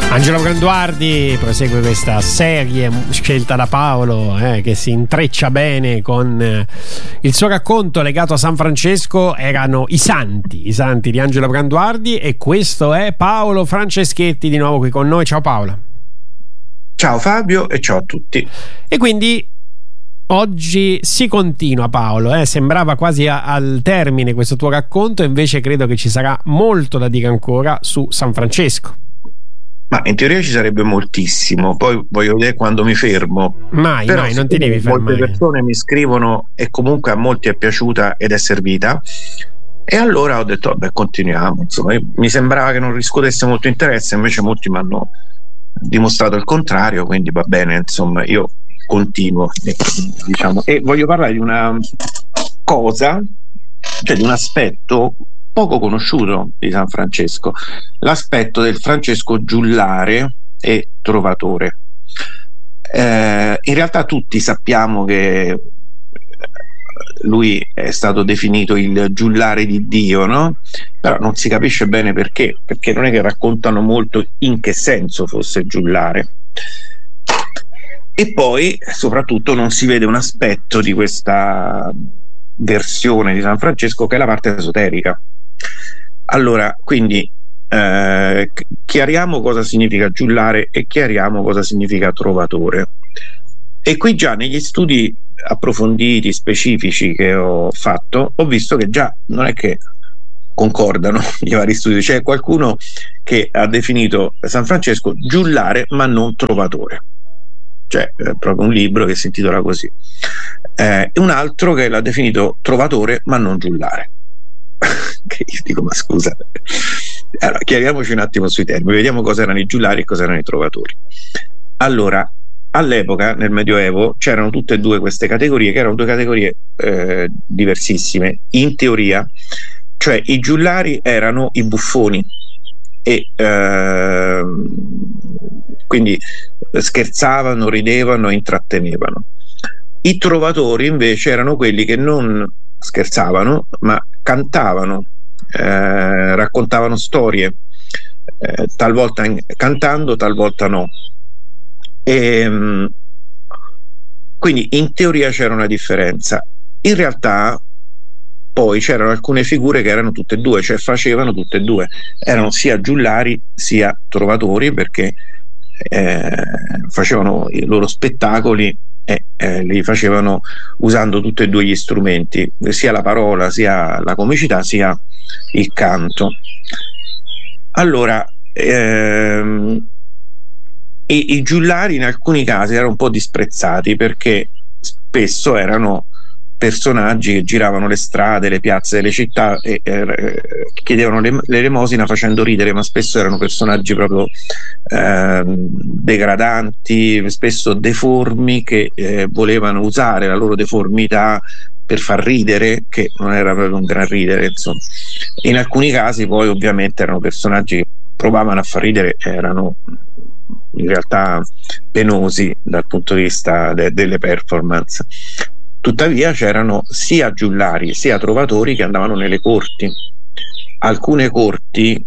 Angelo Branduardi prosegue questa serie scelta da Paolo, che si intreccia bene con il suo racconto legato a San Francesco. Erano i santi di Angelo Branduardi, e questo è Paolo Franceschetti di nuovo qui con noi. Ciao Paolo. Ciao Fabio e ciao a tutti. E quindi oggi si continua, Paolo, sembrava quasi al termine questo tuo racconto, invece credo che ci sarà molto da dire ancora su San Francesco. Ma in teoria ci sarebbe moltissimo, poi voglio vedere quando mi fermo. Mai, non ti devi fermare. Molte persone mi scrivono e comunque a molti è piaciuta ed è servita, e allora ho detto vabbè, continuiamo. Insomma, mi sembrava che non riscuotesse molto interesse, invece molti mi hanno dimostrato il contrario, quindi va bene, insomma, io continuo, diciamo. E voglio parlare di una cosa, cioè di un aspetto poco conosciuto di San Francesco, l'aspetto del Francesco giullare e trovatore. In realtà tutti sappiamo che lui è stato definito il giullare di Dio, no? Però non si capisce bene perché non è che raccontano molto in che senso fosse giullare. E poi soprattutto non si vede un aspetto di questa versione di San Francesco che è la parte esoterica. Allora, quindi chiariamo cosa significa giullare e chiariamo cosa significa trovatore. E qui già negli studi approfonditi, specifici che ho fatto, ho visto che già non è che concordano i vari studi. C'è qualcuno che ha definito San Francesco giullare ma non trovatore, cioè proprio un libro che si intitola così, e un altro che l'ha definito trovatore ma non giullare. Che io dico, ma scusa, allora chiariamoci un attimo sui termini, vediamo cosa erano i giullari e cosa erano i trovatori. Allora, all'epoca, nel Medioevo, c'erano tutte e due queste categorie, che erano due categorie diversissime in teoria. Cioè i giullari erano i buffoni e quindi scherzavano, ridevano, intrattenevano. I trovatori invece erano quelli che non scherzavano ma cantavano, raccontavano storie, talvolta cantando, talvolta no. E quindi in teoria c'era una differenza. In realtà poi c'erano alcune figure che erano tutte e due, cioè facevano tutte e due, erano sia giullari sia trovatori, perché facevano i loro spettacoli e li facevano usando tutti e due gli strumenti, sia la parola, sia la comicità, sia il canto. Allora i giullari in alcuni casi erano un po' disprezzati, perché spesso erano personaggi che giravano le strade, le piazze delle città e chiedevano l'elemosina facendo ridere, ma spesso erano personaggi proprio degradanti, spesso deformi, che volevano usare la loro deformità per far ridere, che non era proprio un gran ridere, insomma. In alcuni casi poi ovviamente erano personaggi che provavano a far ridere, erano in realtà penosi dal punto di vista delle performance. Tuttavia c'erano sia giullari sia trovatori che andavano nelle corti. Alcune corti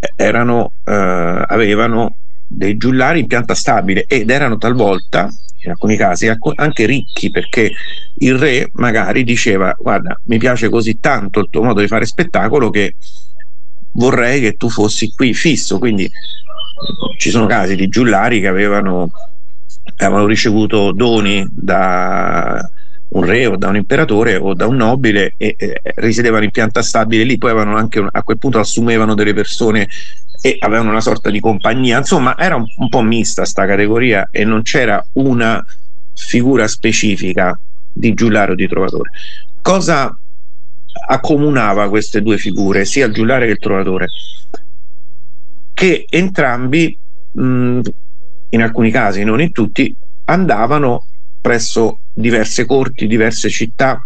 avevano dei giullari in pianta stabile ed erano talvolta, in alcuni casi, anche ricchi, perché il re magari diceva: guarda, mi piace così tanto il tuo modo di fare spettacolo che vorrei che tu fossi qui fisso. Quindi ci sono casi di giullari che avevano ricevuto doni da un re o da un imperatore o da un nobile e risiedevano in pianta stabile lì. Poi avevano anche, a quel punto assumevano delle persone e avevano una sorta di compagnia. Insomma, era un po' mista sta categoria e non c'era una figura specifica di giullare o di trovatore. Cosa accomunava queste due figure, sia il giullare che il trovatore? Che entrambi, in alcuni casi, non in tutti, andavano presso diverse corti, diverse città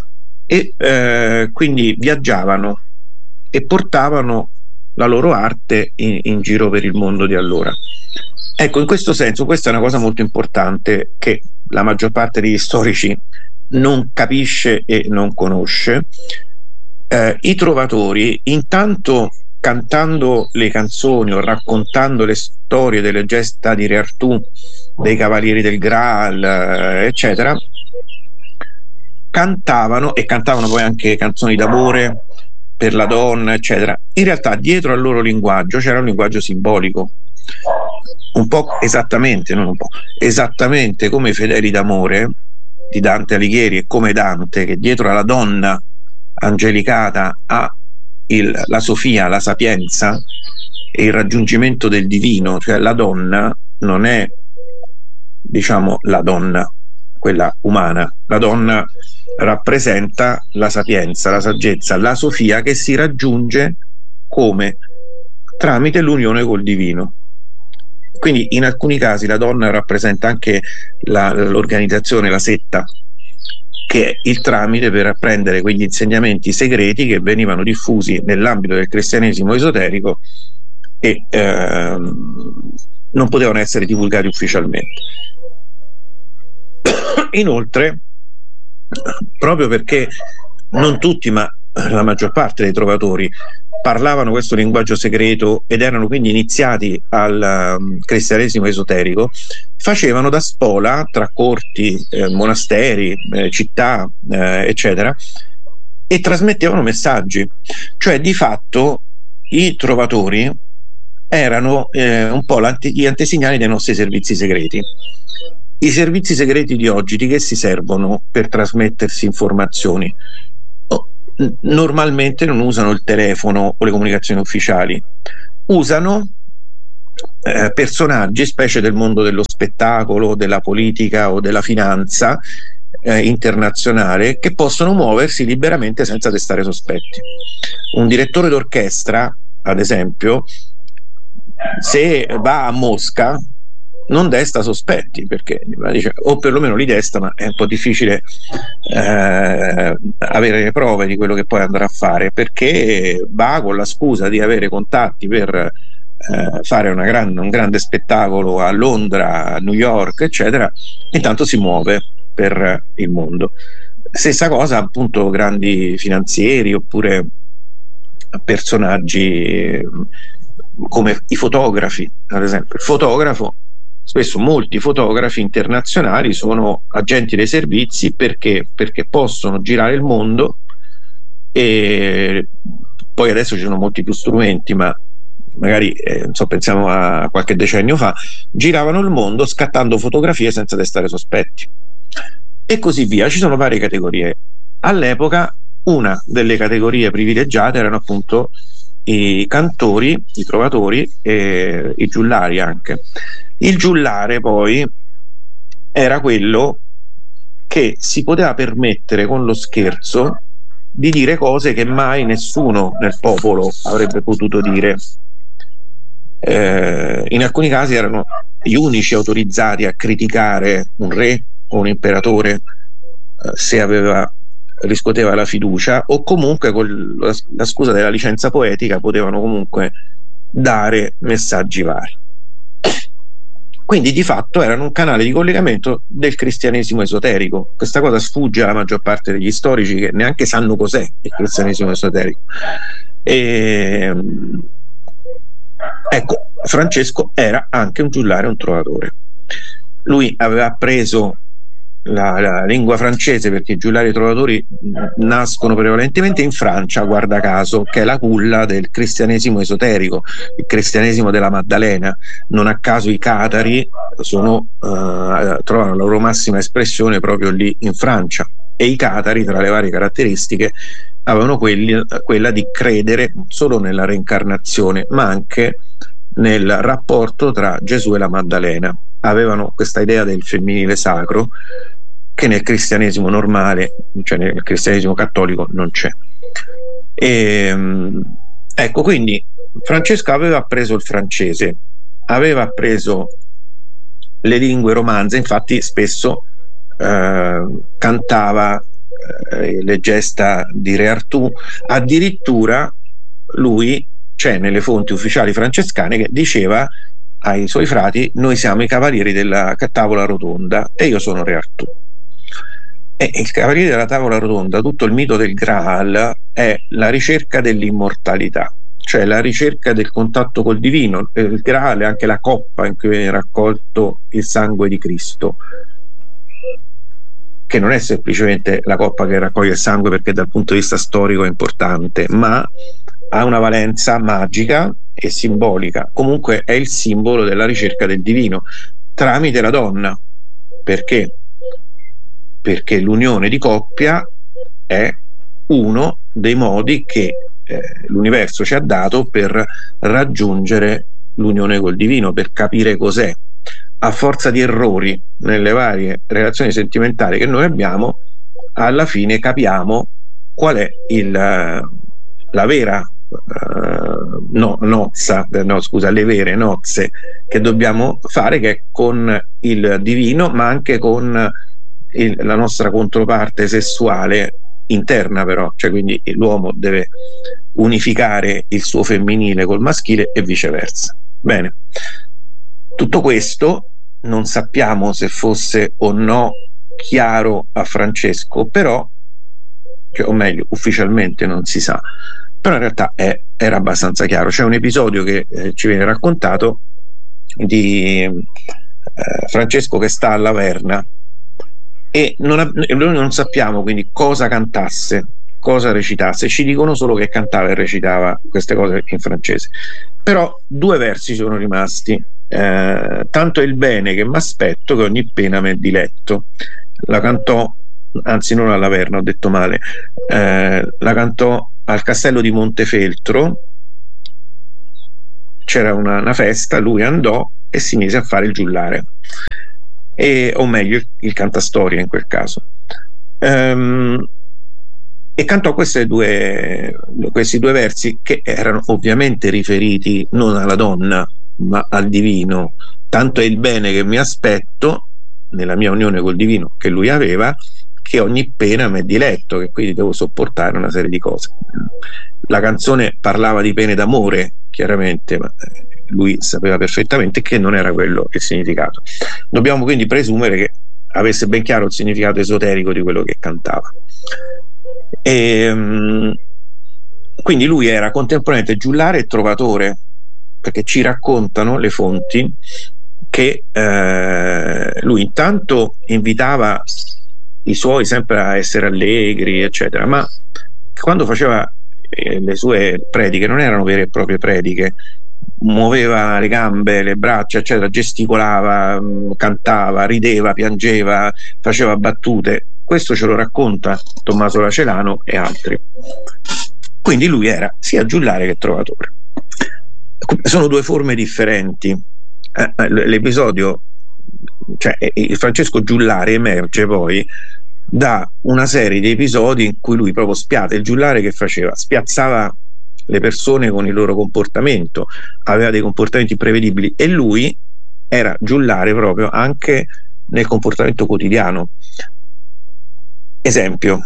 e quindi viaggiavano e portavano la loro arte in giro per il mondo di allora. Ecco, in questo senso questa è una cosa molto importante che la maggior parte degli storici non capisce e non conosce. I trovatori intanto cantando le canzoni o raccontando le storie delle gesta di Re Artù, dei Cavalieri del Graal, eccetera, cantavano poi anche canzoni d'amore per la donna, eccetera. In realtà dietro al loro linguaggio c'era un linguaggio simbolico, esattamente come i Fedeli d'amore di Dante Alighieri, e come Dante, che dietro alla donna angelicata ha la Sofia, la sapienza e il raggiungimento del divino. Cioè la donna non è, diciamo, la donna quella umana, la donna rappresenta la sapienza, la saggezza, la Sofia, che si raggiunge come? Tramite l'unione col divino. Quindi in alcuni casi la donna rappresenta anche l'organizzazione, la setta, che è il tramite per apprendere quegli insegnamenti segreti che venivano diffusi nell'ambito del cristianesimo esoterico e non potevano essere divulgati ufficialmente. Inoltre, proprio perché non tutti, ma la maggior parte dei trovatori parlavano questo linguaggio segreto ed erano quindi iniziati al cristianesimo esoterico, facevano da spola tra corti, monasteri, città, eccetera, e trasmettevano messaggi. Cioè di fatto i trovatori erano un po' gli antesignani dei nostri servizi segreti. I servizi segreti di oggi di che si servono per trasmettersi informazioni? Normalmente non usano il telefono o le comunicazioni ufficiali, usano personaggi, specie del mondo dello spettacolo, della politica o della finanza internazionale, che possono muoversi liberamente senza destare sospetti. Un direttore d'orchestra, ad esempio, se va a Mosca non desta sospetti, perché dice, o perlomeno li desta, ma è un po' difficile avere le prove di quello che poi andrà a fare, perché va con la scusa di avere contatti per fare un grande spettacolo a Londra, a New York, eccetera, intanto si muove per il mondo. Stessa cosa appunto grandi finanzieri oppure personaggi come i fotografi, ad esempio. Il fotografo, spesso molti fotografi internazionali sono agenti dei servizi perché possono girare il mondo, e poi adesso ci sono molti più strumenti, ma magari pensiamo a qualche decennio fa, giravano il mondo scattando fotografie senza destare sospetti e così via. Ci sono varie categorie. All'epoca una delle categorie privilegiate erano appunto i cantori, i trovatori e i giullari anche. Il giullare poi era quello che si poteva permettere con lo scherzo di dire cose che mai nessuno nel popolo avrebbe potuto dire. In alcuni casi erano gli unici autorizzati a criticare un re o un imperatore se riscuoteva la fiducia, o comunque con la scusa della licenza poetica potevano comunque dare messaggi vari. Quindi di fatto erano un canale di collegamento del cristianesimo esoterico. Questa cosa sfugge alla maggior parte degli storici, che neanche sanno cos'è il cristianesimo esoterico. Ecco, Francesco era anche un giullare, un trovatore. Lui aveva appreso la lingua francese perché i giullari e i trovatori nascono prevalentemente in Francia, guarda caso, che è la culla del cristianesimo esoterico, il cristianesimo della Maddalena. Non a caso i catari trovano la loro massima espressione proprio lì in Francia, e i catari, tra le varie caratteristiche, avevano quella di credere non solo nella reincarnazione ma anche nel rapporto tra Gesù e la Maddalena. Avevano questa idea del femminile sacro che nel cristianesimo normale, cioè nel cristianesimo cattolico, non c'è. Ecco, quindi Francesco aveva appreso il francese, aveva appreso le lingue romanze, infatti spesso cantava le gesta di Re Artù. Addirittura lui, c'è nelle fonti ufficiali francescane, che diceva ai suoi frati: noi siamo i cavalieri della tavola rotonda e io sono Re Artù. E il cavaliere della tavola rotonda, tutto il mito del Graal è la ricerca dell'immortalità. cioè la ricerca del contatto col divino, il Graal è anche la coppa in cui viene raccolto il sangue di Cristo, che non è semplicemente la coppa che raccoglie il sangue perché dal punto di vista storico è importante, ma ha una valenza magica e simbolica. Comunque è il simbolo della ricerca del divino tramite la donna. Perché? Perché l'unione di coppia è uno dei modi che l'universo ci ha dato per raggiungere l'unione col divino, per capire cos'è. A forza di errori nelle varie relazioni sentimentali che noi abbiamo, alla fine capiamo qual è la vera le vere nozze che dobbiamo fare, che è con il divino, ma anche con la nostra controparte sessuale interna, però, cioè quindi l'uomo deve unificare il suo femminile col maschile e viceversa. Bene, tutto questo non sappiamo se fosse o no chiaro a Francesco, però, o meglio, ufficialmente non si sa, però in realtà era abbastanza chiaro. C'è un episodio che ci viene raccontato di Francesco che sta alla Verna e noi non sappiamo quindi cosa cantasse, cosa recitasse, ci dicono solo che cantava e recitava queste cose in francese, però 2 versi sono rimasti. Tanto è il bene che m'aspetto che ogni pena m'è diletto. La cantò, anzi non alla Verna, ho detto male, la cantò al castello di Montefeltro. C'era una festa, lui andò e si mise a fare il giullare, o meglio il cantastorie in quel caso, e cantò questi due versi che erano ovviamente riferiti non alla donna ma al divino. Tanto è il bene che mi aspetto nella mia unione col divino che lui aveva, che ogni pena mi è diletto, che quindi devo sopportare una serie di cose. La canzone parlava di pene d'amore, chiaramente, ma lui sapeva perfettamente che non era quello il significato. Dobbiamo quindi presumere che avesse ben chiaro il significato esoterico di quello che cantava. Quindi lui era contemporaneamente giullare e trovatore, perché ci raccontano le fonti che lui intanto invitava i suoi sempre a essere allegri, eccetera, ma quando faceva le sue prediche non erano vere e proprie prediche, muoveva le gambe, le braccia, eccetera, gesticolava, cantava, rideva, piangeva, faceva battute. Questo ce lo racconta Tommaso Lacelano e altri. Quindi lui era sia giullare che trovatore. Sono 2 forme differenti. L'episodio, cioè il Francesco giullare emerge poi da una serie di episodi in cui lui proprio spiazza. Il giullare che faceva? Spiazzava le persone con il loro comportamento, aveva dei comportamenti prevedibili, e lui era giullare proprio anche nel comportamento quotidiano. Esempio,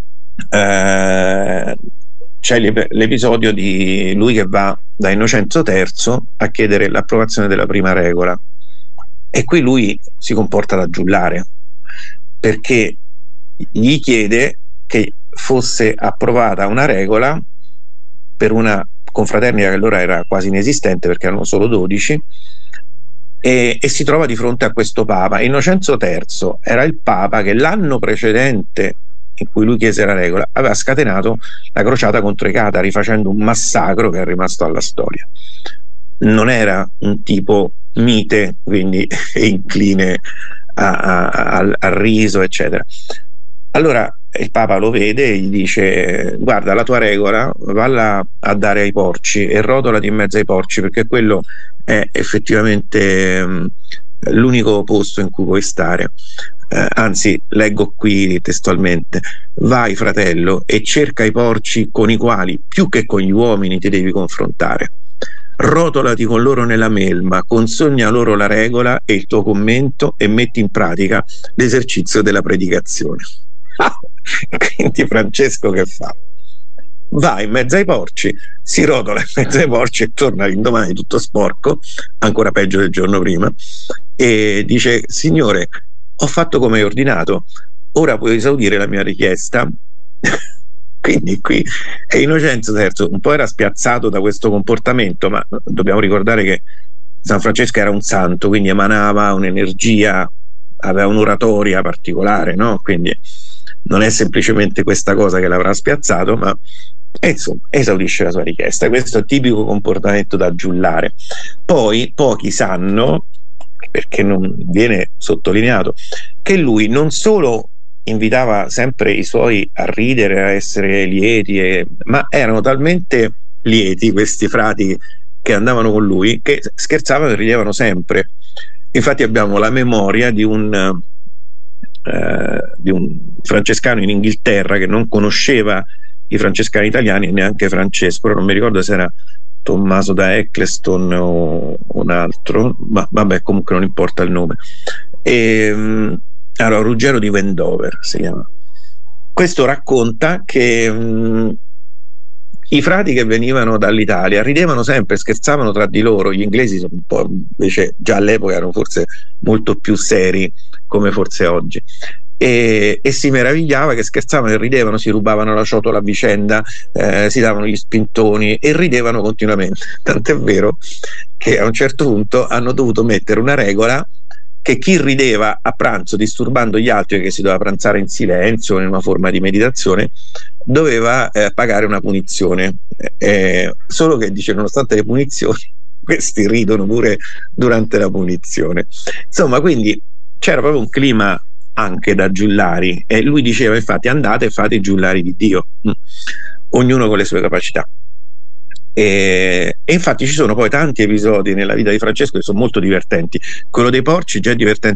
c'è l'episodio di lui che va da Innocenzo III a chiedere l'approvazione della prima regola, e qui lui si comporta da giullare, perché gli chiede che fosse approvata una regola per una confraternita che allora era quasi inesistente perché erano solo 12, e si trova di fronte a questo Papa. Innocenzo III era il Papa che l'anno precedente, in cui lui chiese la regola, aveva scatenato la crociata contro i catari, facendo un massacro che è rimasto alla storia. Non era un tipo mite, quindi incline al riso, eccetera. Allora il Papa lo vede e gli dice: guarda, la tua regola valla a dare ai porci e rotolati in mezzo ai porci, perché quello è effettivamente l'unico posto in cui puoi stare. Anzi, leggo qui testualmente: vai fratello e cerca i porci con i quali più che con gli uomini ti devi confrontare, rotolati con loro nella melma, consegna loro la regola e il tuo commento e metti in pratica l'esercizio della predicazione. Quindi Francesco che fa? Va in mezzo ai porci, si rotola in mezzo ai porci e torna l'indomani tutto sporco, ancora peggio del giorno prima, e dice: Signore, ho fatto come hai ordinato, ora puoi esaudire la mia richiesta. Quindi qui e Innocenzo III un po' era spiazzato da questo comportamento, ma dobbiamo ricordare che San Francesco era un santo, quindi emanava un'energia, aveva un'oratoria particolare, no? Quindi non è semplicemente questa cosa che l'avrà spiazzato, ma insomma esaudisce la sua richiesta. Questo è tipico comportamento da giullare. Poi pochi sanno, perché non viene sottolineato, che lui non solo invitava sempre i suoi a ridere, a essere lieti, ma erano talmente lieti questi frati che andavano con lui che scherzavano e ridevano sempre. Infatti abbiamo la memoria di un francescano in Inghilterra che non conosceva i francescani italiani e neanche Francesco, non mi ricordo se era Tommaso da Eccleston o un altro, ma vabbè, comunque non importa il nome. Allora, Ruggero di Wendover si chiama. Questo racconta che i frati che venivano dall'Italia ridevano sempre, scherzavano tra di loro. Gli inglesi sono un po', invece già all'epoca erano forse molto più seri, come forse oggi, e si meravigliava che scherzavano e ridevano, si rubavano la ciotola a vicenda, si davano gli spintoni e ridevano continuamente, tant'è vero che a un certo punto hanno dovuto mettere una regola che chi rideva a pranzo disturbando gli altri, che si doveva pranzare in silenzio, in una forma di meditazione, doveva pagare una punizione, solo che dice, nonostante le punizioni, questi ridono pure durante la punizione. Insomma, quindi c'era proprio un clima anche da giullari, e lui diceva infatti: andate e fate i giullari di Dio, ognuno con le sue capacità. E infatti ci sono poi tanti episodi nella vita di Francesco che sono molto divertenti. Quello dei porci già è divertente